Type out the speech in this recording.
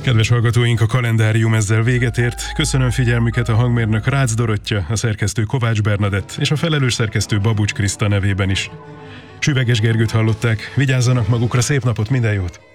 Kedves hallgatóink, a kalendárium ezzel véget ért. Köszönöm figyelmüket a hangmérnök Rácz Dorottya, a szerkesztő Kovács Bernadett és a felelős szerkesztő Babucs Kriszta nevében is. Süveges Gergőt hallották, vigyázzanak magukra, szép napot, minden jót!